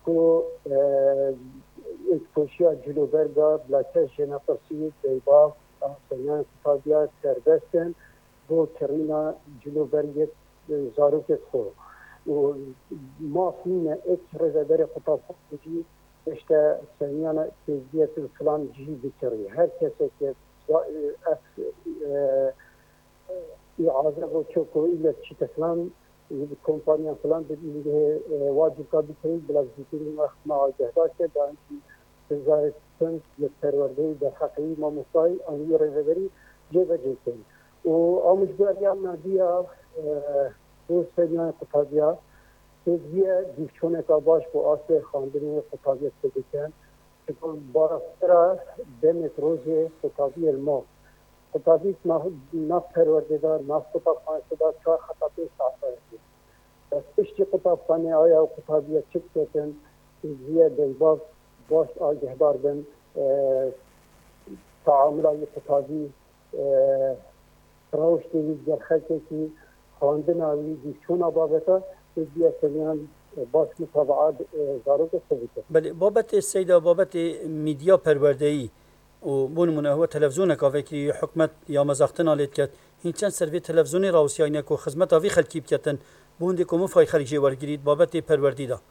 کو اتفاقی جلوبرگا بلاکش نفسی دیبا سنیان قطابیات سربستن با کرینا جلوبرگ زاروک خو و ما فينا اكثر در قطاع خارجي اشتا سنيانا تزيات الفلان جي بكري هر كسي که اعازه و چوكو إلا چيت فلان كومبانيا فلان بده واجب كابي كري بلا زيتين وقت ما آجهدات که دانشي وزارت سنت يترورده در حقيقي ما مصاي انوي ريفري جيبا جيكين و آموش باريان نادية دو سنیان قطابیات تجزیه دیشونه که باش با آسه خاندنی قطابیت بکن که باراسترا دمت روز قطابی الماء قطابیت ناف پروردگار ناف قطاب خانه صدا چهار خطابی ساعته هستی بس اشتی قطاب خانه آیا و قطابیت چک کتن تجزیه دیباب باش آگهدار بن تعاملای قطابی روش دیوید در خلقه که خواندن آوی دیشون بابتا تجزیه سنیان باش مطابعات زاروک سویته. بله بابت السيدة بابت ميديا پروردهی و بونمونه هو تلفزيون كافي كي حكمت يا مزاختنا ليت كات هين چند سروي تلفزيوني راوسياينه كو خدمت اوي خلقي بكتن بوندي كومو فاي خلقي ورگيريد بابت پروردي دا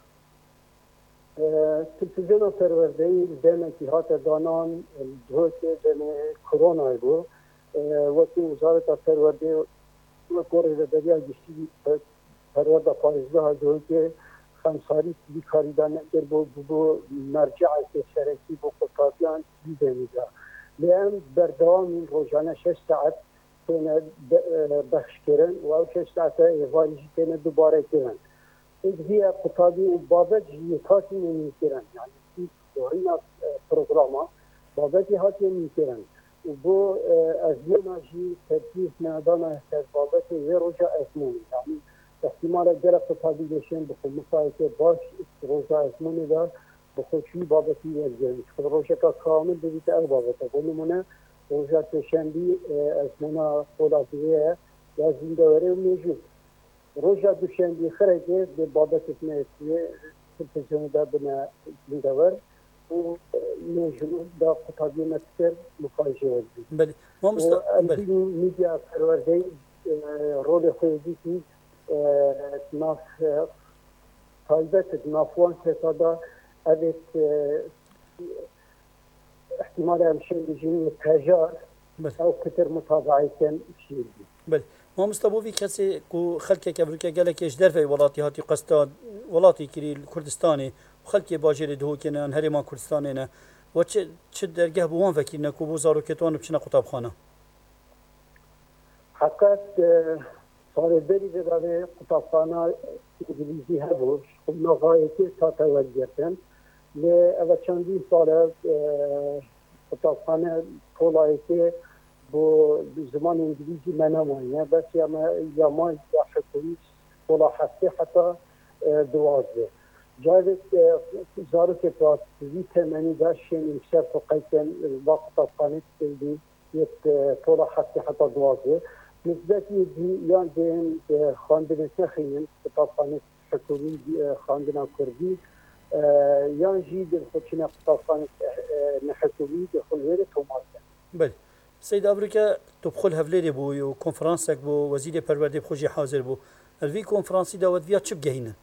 تلفزيون پروردهی دم کی هات دانان دوت دم کرونا بو وقتی وزارت پروردهی و کور دریا گشتی پرورده پاريزه ها که خمساری بیکاری دانه در بو مرجع شرکی بو قطابیان بیدمیده لیان بردوام این روزانه 6 ساعت تینه بخش کرن و 6 ساعت ایوالیجی تینه دوباره کرن ایدویا قطابی بابت جیتاتی نمیکرن یعنی این دورینا پروگراما بابتی هاتی نمیکرن و بو از یوناجی ترکیز نادانا هست بابت وی روژا ازمونی یعنی احتمال جرق قطابی بشن بخون مصاحبه باش روزا ازمونی دا بخوشی بابتی ورزیانش خود روژا که کامل دویت او بابتا بولمونه روژا تشنبی ازمونا خوداتیه یا زندواره و میجود روژا دوشنبی خرجه به بابت اسمه تلفزیون دا بنا زندوار و میجود دا قطابی نتر مقایشه ورزی بله ما مستقبل میدیا پرورده رول خودی که ناف تایبت نافوان کسادا اوید احتمال همشین بجین تجار او کتر مطابعی کن شیدی بله ما مستبوفی کسی کو خلک کبرکه گله کش در فی ولاتی هاتی قصد ولاتی کری کردستانی و خلک باجر دهو کنن هرمان کردستانی نه و چه درگه بوان فکر نکو بوزارو کتوان بچنه قطاب خانه حقیقت صاحبری جداده قطابخانه انگلیسی هبوش خب نقایتی ساته وجهتن لی اول چندی ساله قطابخانه طولایتی با زمان انگلیسی منامانیه بس یا ما یا حکومیت طولا هسته حتی 12 جاید زارو که پراسوی تمنی داشتین اکشر فقیتن با قطابخانه تیدی یک طولا هسته حتی 12 نسبتی یان دین خواندن نخینن قطابخانه حکومی خواندن کردی یان جی در خودشون قطابخانه حکومی دخل ویره توماسه. بله. سید ابروکه تبخل هفلری بو و کنفرانسک بو وزیر پرورده بخوجی حاضر بو. الوی کنفرانسی داود ویا چه بگهینه؟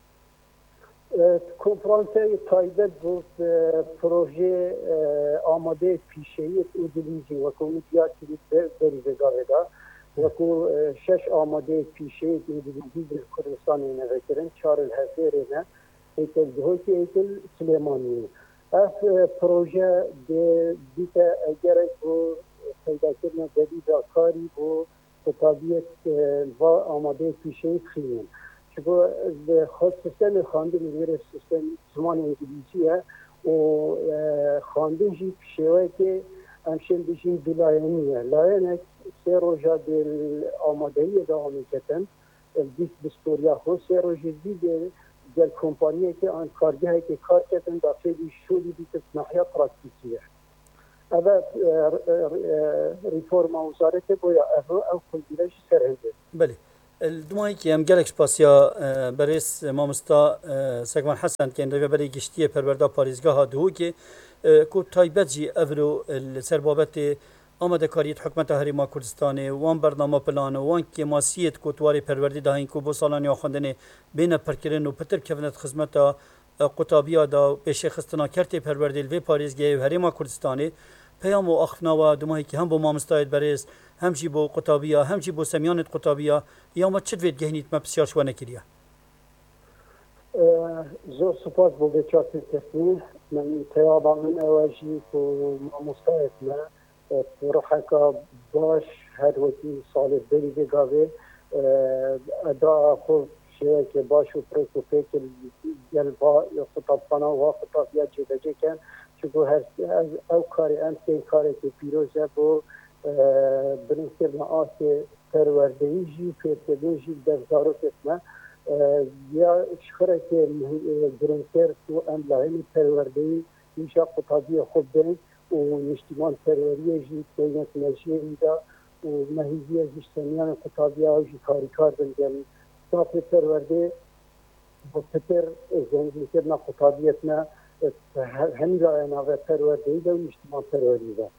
کنفرانسی تایبت بود پروژه آماده پیشه‌ای ادلیجی و کمیتیات بریزگاه دا وکو 6 آماده پیشه ادلیجی در کردستان نوکرن 4 الهزیرینه ایتل دهوکی ایتل سلیمانی اف پروژه دیت اگر بو پیدا کردن جدید کاری بو خطابیت و آماده پیشه خیلین چون خود سیستم خواندن میره سیستم زمان انگلیسیه و خواندن جی پیشه‌ای که همشن بشین دلایمیه لاینه سه روزا دل آمادهی دام میکردن دیس بستوریا خو سه روزا دید دل کمپانیه که آن کارگاهی که کار کردن داخل شولی بیت ناحیه پراکتیکیه اول ریفورم وزارت باید او کلیش سرهنده بله دومایی که ام گلک سپاسیا برس مامستا سگمان حسن که اندوی برای گشتی پرورده پاریزگاه دو که کو تایبت جی افرو سر بابت آماده کاریت حکمت هریما کردستان وان برنامه پلان وان که ماسیت کوتواری پروردی دهین کو بو سالانی آخوندن بین پرکرین و پتر کفنت خدمت قطابیا دا پیش خستنا کرتی پروردی الوی پاریزگاه هریما کردستان پیام و اخنا و دمایی که هم با مامستاید برس همچی با قطابیا همچی با سمیانت قطابیا یا ما چه وید گهنیت ما بسیار شو نکریا زور سپاس با بچات تکنی من تیابا من اواجی که مامستاید ما روحکا باش هر وقتی سال بری بگاوه ادا خوب شیعه که باش و پرک و پیک گلبا یا خطابخانه و خطابیا جده کن چون هر از او کاری این کاری که پیروزه با برنسر نعاس پروردهیجی پرکدهیجی در زارو کتنه یا شخره که برنسر تو املاهین پروردهی میشه خطابی خوب دهید و نشتیمان پروردهیجی که اینت نجیه میده و مهیزی از اشتمیان خطابی هایجی کاری کار بنگم صاف پرورده با پتر زنگی کردن خطابیتنا همین رای نوع پروردهی ده و نشتیمان پروردهی ده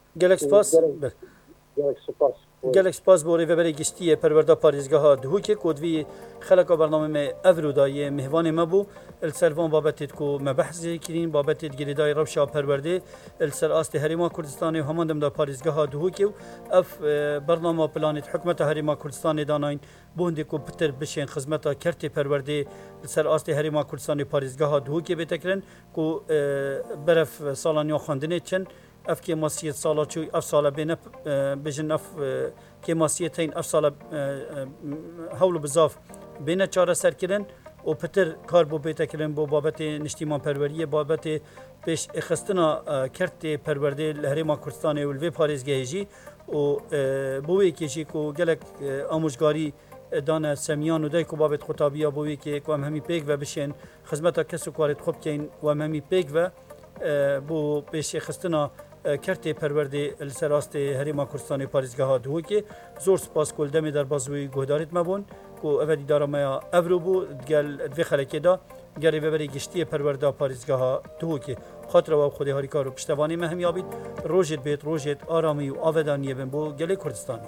گلک سپاس بوری و برای گشتی پرورده پاریزگاه ها دهو که کودوی خلقا برنامه میں افرو دای مهوان ما بو السروان بابتید کو مبحث کرین بابتید گریدای روشا پرورده السر آست هریما کردستان و همان دم دا پاریزگاه ها دهو که اف برنامه پلانت حکمت هریما کردستان داناین بوندی کو پتر بشین خدمتا کرت پرورده السر آست هریما کردستان پاریزگاه ها دهو که بتکرن کو برف سالانیا خواندنه چن اف که ماسیت سالا چوی اف سالا بین بجن اف که ماسیت این اف سالا حول بزاف بین چاره سر کردن و پتر کار بو بیت کردن بو بابت نشتیمان پروریه بابت پیش اخستنا کرت پرورده لهریما کردستان و الوی پاریزگاهی و بوی کشی کو گلک آموزگاری دانه سمیان و دای کو بابت خطابیا بوی که کو همی پیک و بشین خدمت کسو کارت خوب کین و همی پیک و بو پیش اخستنا کرت پرورده السراست هریما کردستان پاریزگاه دو که زور سپاس کل دمی در بازوی گهداریت مبون که اودی دارم افرو بو گل دوی خلکی دا گری ببری گشتی پرورده پاریزگاه دو که خاطر و خودی هاری کارو پشتوانی مهم یابید روجت بیت روجت آرامی و آودانیه بین بو گلی کردستانی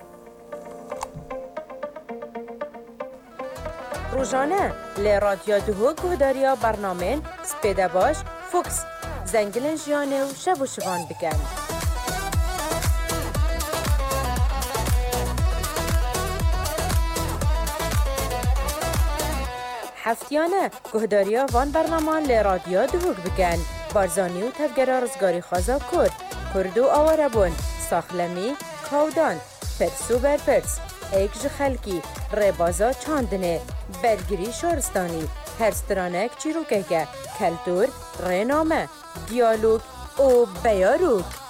روزانه لی رادیو دهو گهداریا برنامه سپیده باش فوکس زنگلن جیانه و شب و شبان بکن هفتیانه گهداریا وان برنامه لی رادیو دهوک بکن بارزانی و تفگره رزگاری خوازا کرد و آواره بون ساخلمی کودان پرسو برپرس ایک خلکی ربازا چاندنه برگری شارستانی هرسترانک چیروکه کلتور رنامه دیالوگ و بیاروک